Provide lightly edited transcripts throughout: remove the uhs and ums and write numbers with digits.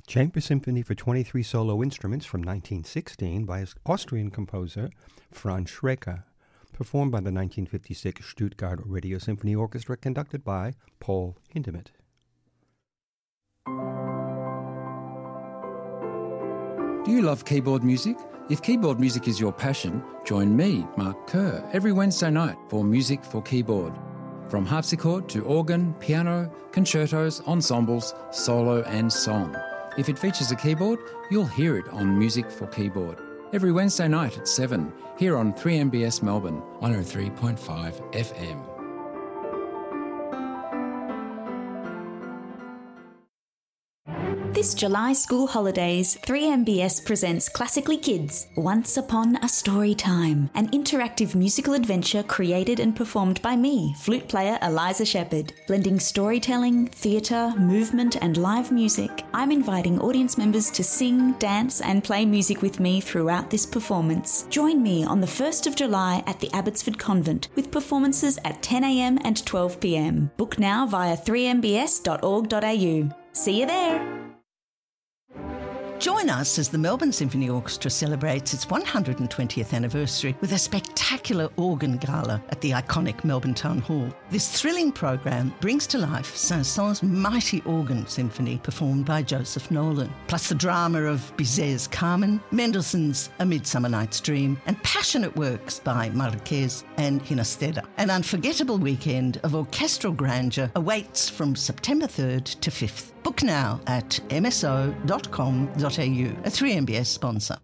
Chamber Symphony for 23 solo instruments from 1916 by Austrian composer Franz Schreker, performed by the 1956 Stuttgart Radio Symphony Orchestra, conducted by Paul Hindemith. Do you love keyboard music? If keyboard music is your passion, join me, Mark Kerr, every Wednesday night for Music for Keyboard. From harpsichord to organ, piano, concertos, ensembles, solo and song. If it features a keyboard, you'll hear it on Music for Keyboard. Every Wednesday night at 7, here on 3MBS Melbourne, 103.5 FM. This July school holidays, 3MBS presents Classically Kids, Once Upon a Story Time, an interactive musical adventure created and performed by me, flute player Eliza Shepherd. Blending storytelling, theatre, movement and live music, I'm inviting audience members to sing, dance and play music with me throughout this performance. Join me on the 1st of July at the Abbotsford Convent with performances at 10 a.m. and 12 p.m. Book now via 3mbs.org.au. See you there! Join us as the Melbourne Symphony Orchestra celebrates its 120th anniversary with a spectacular organ gala at the iconic Melbourne Town Hall. This thrilling program brings to life Saint-Saëns' mighty organ symphony performed by Joseph Nolan, plus the drama of Bizet's Carmen, Mendelssohn's A Midsummer Night's Dream, and passionate works by Marquez and Ginastera. An unforgettable weekend of orchestral grandeur awaits from September 3rd to 5th. Book now at mso.com.au, a 3MBS sponsor.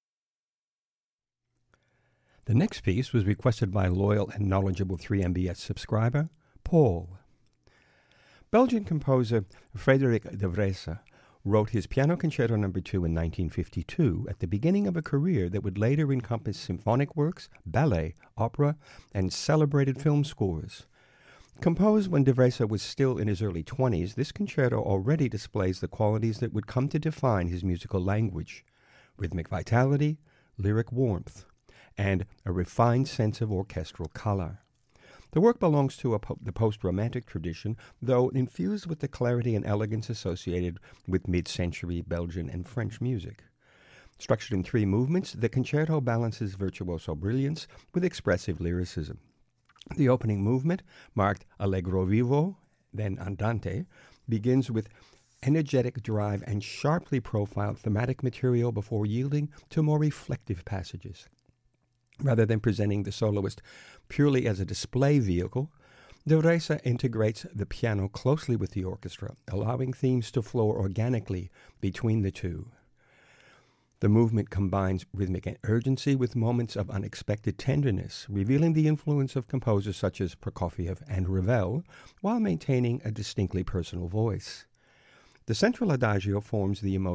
The next piece was requested by loyal and knowledgeable 3MBS subscriber, Paul. Belgian composer Frédéric de Vrese wrote his Piano Concerto No. 2 in 1952 at the beginning of a career that would later encompass symphonic works, ballet, opera, and celebrated film scores. Composed when de Vrese was still in his early 20s, this concerto already displays the qualities that would come to define his musical language: rhythmic vitality, lyric warmth, and a refined sense of orchestral color. The work belongs to the post-Romantic tradition, though infused with the clarity and elegance associated with mid-century Belgian and French music. Structured in 3 movements, the concerto balances virtuoso brilliance with expressive lyricism. The opening movement, marked Allegro vivo, then Andante, begins with energetic drive and sharply profiled thematic material before yielding to more reflective passages. Rather than presenting the soloist purely as a display vehicle, de Vrese integrates the piano closely with the orchestra, allowing themes to flow organically between the two. The movement combines rhythmic urgency with moments of unexpected tenderness, revealing the influence of composers such as Prokofiev and Ravel, while maintaining a distinctly personal voice. The central adagio forms the emotion